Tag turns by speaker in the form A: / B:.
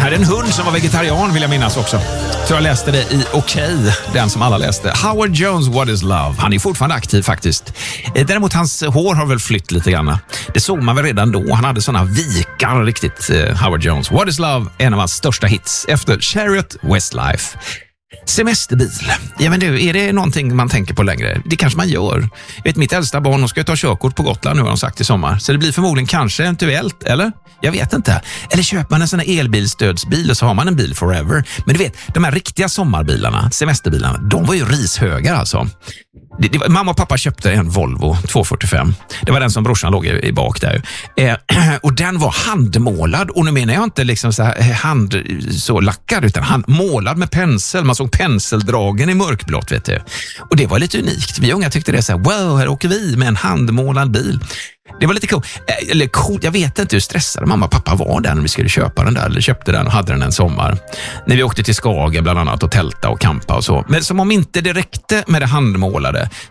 A: hade en hund som var vegetarian, vill jag minnas också. Så jag läste det i Okej, den som alla läste. Howard Jones, What is Love? Han är fortfarande aktiv faktiskt. Däremot hans hår har väl flytt lite grann. Det såg man väl redan då. Han hade såna vikar riktigt, Howard Jones. What is Love? En av hans största hits efter Chariot, Westlife. Semesterbil. Ja, men du, är det någonting man tänker på längre? Det kanske man gör. Jag vet, mitt äldsta barn ska ta körkort på Gotland nu, har de sagt, i sommar. Så det blir förmodligen kanske eventuellt, eller? Jag vet inte. Eller köper man en sån här elbilstödsbil och så har man en bil forever. Men du vet, de här riktiga sommarbilarna, semesterbilarna, de var ju rishöga alltså. Mamma och pappa köpte en Volvo 245. Det var den som brorsan låg i bak där. Och den var handmålad. Och nu menar jag inte liksom så lackad, utan målad med pensel. Man såg penseldragen i mörkblått, vet du. Och det var lite unikt. Vi unga tyckte det så här: wow, här åker vi med en handmålad bil. Det var lite coolt. Jag vet inte hur stressade mamma och pappa var där när vi skulle köpa den där, eller köpte den och hade den en sommar. När vi åkte till Skagen bland annat och tälta och kampa och så. Men som om inte det räckte med det handmålade,